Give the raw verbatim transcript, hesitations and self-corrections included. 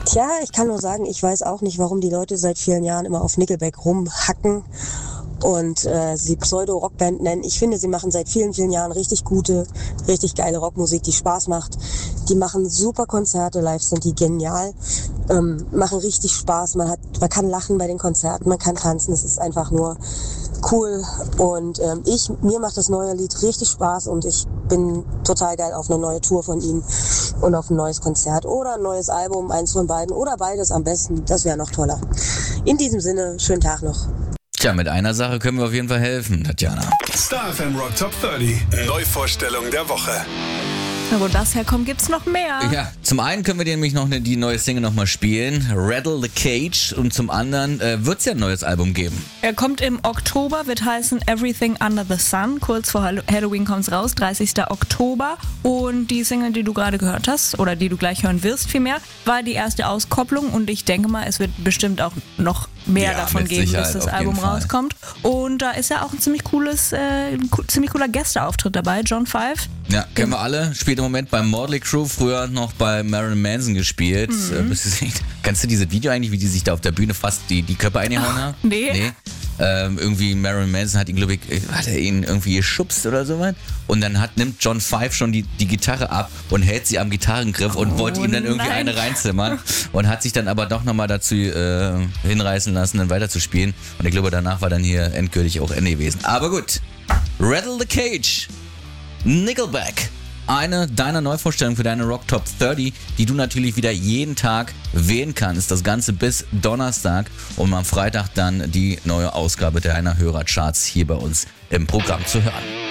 Tja, ich kann nur sagen, ich weiß auch nicht, warum die Leute seit vielen Jahren immer auf Nickelback rumhacken und äh, sie Pseudo-Rockband nennen. Ich finde, sie machen seit vielen, vielen Jahren richtig gute, richtig geile Rockmusik, die Spaß macht. Die machen super Konzerte, live sind die genial, ähm, machen richtig Spaß. Man hat, man kann lachen bei den Konzerten, man kann tanzen, es ist einfach nur cool. Und ähm, ich, mir macht das neue Lied richtig Spaß und ich bin total geil auf eine neue Tour von ihnen und auf ein neues Konzert oder ein neues Album, eins von beiden oder beides am besten. Das wäre noch toller. In diesem Sinne, schönen Tag noch. Tja, mit einer Sache können wir auf jeden Fall helfen, Tatjana. Star F M Rock Top dreißig. Neuvorstellung der Woche. Na, wo das herkommt, gibt's noch mehr. Ja, zum einen können wir dir nämlich noch eine, die neue Single nochmal spielen, Rattle the Cage, und zum anderen äh, wird es ja ein neues Album geben. Er kommt im Oktober, wird heißen Everything Under the Sun. Kurz vor Halloween kommt's raus, dreißigster Oktober. Und die Single, die du gerade gehört hast, oder die du gleich hören wirst vielmehr, war die erste Auskopplung. Und ich denke mal, es wird bestimmt auch noch mehr Ja, davon mit geben, Sicherheit, bis das auf Album jeden Fall. rauskommt. Und da ist ja auch ein ziemlich cooles, äh, ein co- ziemlich cooler Gästeauftritt dabei, John Five. Ja, kennen wir alle. Spielt im Moment beim Motley Crew, früher noch bei Marilyn Manson gespielt. Mhm. Äh, bist du, kennst du dieses Video eigentlich, wie die sich da auf der Bühne fast die, die Köpfe eingehauen haben? nee. Nee. Ähm, irgendwie Marilyn Manson hat ihn, glaube ich, hat er ihn irgendwie geschubst oder sowas. Und dann hat, nimmt John Five schon die, die Gitarre ab und hält sie am Gitarrengriff und Oh, wollte ihm dann irgendwie nein. eine reinzimmern. Und hat sich dann aber doch nochmal dazu äh, hinreißen lassen, dann weiterzuspielen. Und ich glaube, danach war dann hier endgültig auch Ende gewesen. Aber gut. Rattle the Cage. Nickelback. Eine deiner Neuvorstellungen für deine Rock Top dreißig, die du natürlich wieder jeden Tag wählen kannst. Das Ganze bis Donnerstag, um am Freitag dann die neue Ausgabe deiner Hörercharts hier bei uns im Programm zu hören.